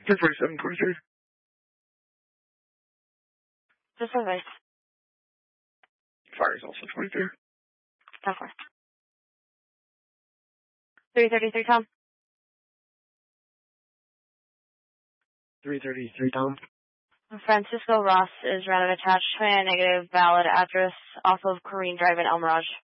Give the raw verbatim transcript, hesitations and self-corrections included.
six forty-seven twenty-three. Just advice. Fire is also twenty-three. Go for it. three thirty-three, Tom. three thirty-three, Tom. Francisco Ross is rented attached to a negative valid address off of Corrine Drive in El Mirage.